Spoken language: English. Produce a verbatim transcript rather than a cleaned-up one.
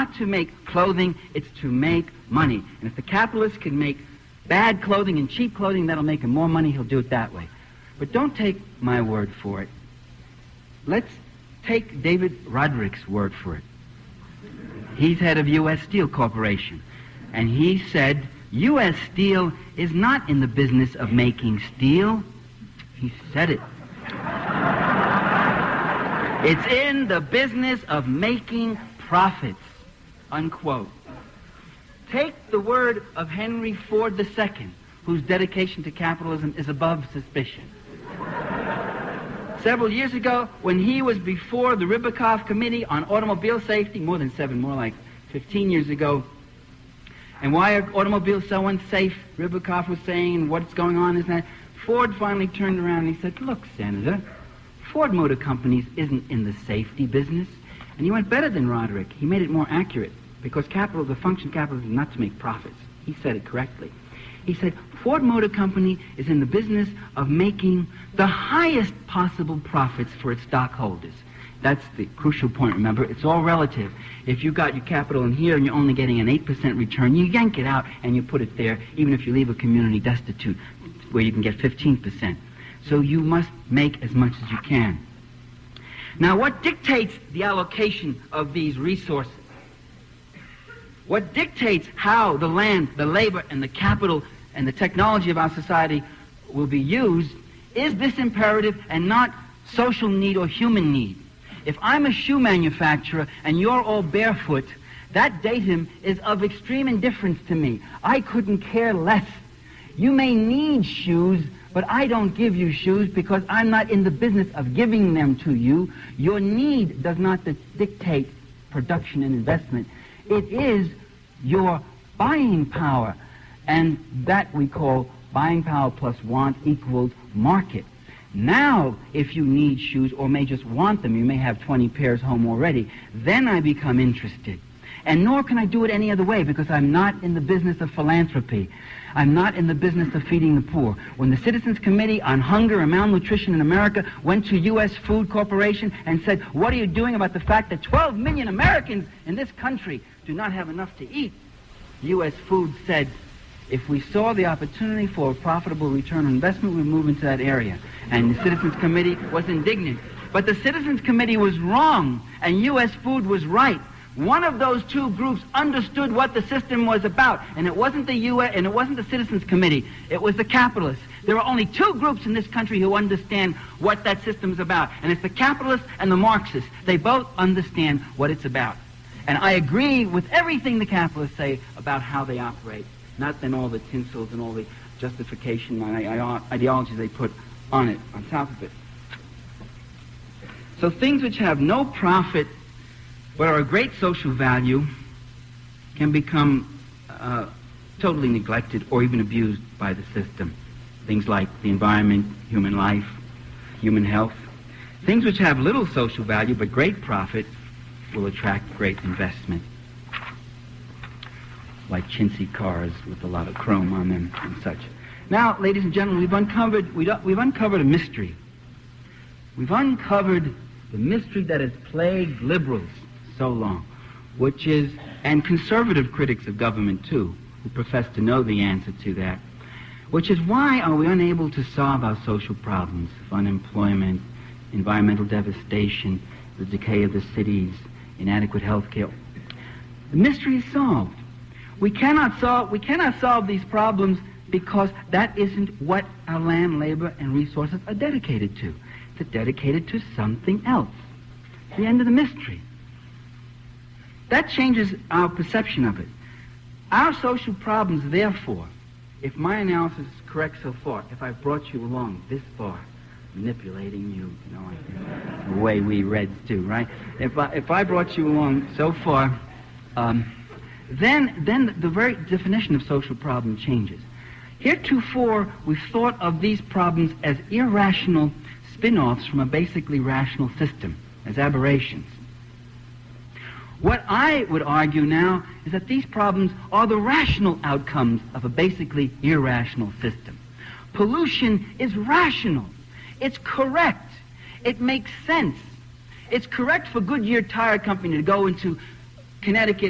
not to make clothing, it's to make money. And if the capitalist can make bad clothing and cheap clothing, that'll make him more money, he'll do it that way. But don't take my word for it. Let's take David Roderick's word for it. He's head of U S Steel Corporation. And he said, U S Steel is not in the business of making steel. He said it. It's in the business of making profits, unquote. Take the word of Henry Ford the Second, whose dedication to capitalism is above suspicion. Several years ago, when he was before the Ribicoff Committee on Automobile Safety, more than seven, more like fifteen years ago, and why are automobiles so unsafe, Ribicoff was saying, what's going on, isn't that? Ford finally turned around and he said, look, Senator, Ford Motor Companies isn't in the safety business. And he went better than Roderick. He made it more accurate, because capital, the function of capitalism is not to make profits. He said it correctly. He said, Ford Motor Company is in the business of making the highest possible profits for its stockholders. That's the crucial point, remember. It's all relative. If you got your capital in here and you're only getting an eight percent return, you yank it out and you put it there, even if you leave a community destitute, where you can get fifteen percent. So you must make as much as you can. Now, what dictates the allocation of these resources? What dictates how the land, the labor, and the capital, and the technology of our society will be used is this imperative and not social need or human need. If I'm a shoe manufacturer and you're all barefoot, that datum is of extreme indifference to me. I couldn't care less. You may need shoes, but I don't give you shoes because I'm not in the business of giving them to you. Your need does not dictate production and investment. It is your buying power, and that we call buying power plus want equals market. Now, if you need shoes or may just want them, you may have twenty pairs home already, then I become interested. And nor can I do it any other way, because I'm not in the business of philanthropy. I'm not in the business of feeding the poor. When the Citizens Committee on Hunger and Malnutrition in America went to U S Food Corporation and said, what are you doing about the fact that twelve million Americans in this country do not have enough to eat? U S Food said, if we saw the opportunity for a profitable return on investment, we'd move into that area. And the Citizens Committee was indignant. But the Citizens Committee was wrong, and U S Food was right. One of those two groups understood what the system was about, and it wasn't the U S and it wasn't the Citizens Committee. It was the capitalists. There are only two groups in this country who understand what that system is about, and it's the capitalists and the Marxists. They both understand what it's about. And I agree with everything the capitalists say about how they operate, not then all the tinsels and all the justification and ideologies they put on it, on top of it. So things which have no profit but are of great social value can become uh, totally neglected or even abused by the system. Things like the environment, human life, human health. Things which have little social value but great profit will attract great investment. Like chintzy cars with a lot of chrome on them and such. Now, ladies and gentlemen, we've uncovered, we've uncovered a mystery. We've uncovered the mystery that has plagued liberals so long, which is, and conservative critics of government too, who profess to know the answer to that, which is why are we unable to solve our social problems of unemployment, environmental devastation, the decay of the cities, inadequate health care. The mystery is solved. We cannot solve, we cannot solve these problems because that isn't what our land, labor, and resources are dedicated to. They're dedicated to something else. The end of the mystery. That changes our perception of it. Our social problems, therefore, if my analysis is correct so far, if I've brought you along this far, manipulating you, you know, like the way we Reds do, right? If I, if I brought you along so far, um, then, then the very definition of social problem changes. Heretofore, we've thought of these problems as irrational spin-offs from a basically rational system, as aberrations. What I would argue now is that these problems are the rational outcomes of a basically irrational system. Pollution is rational. It's correct. It makes sense. It's correct for Goodyear Tire Company to go into Connecticut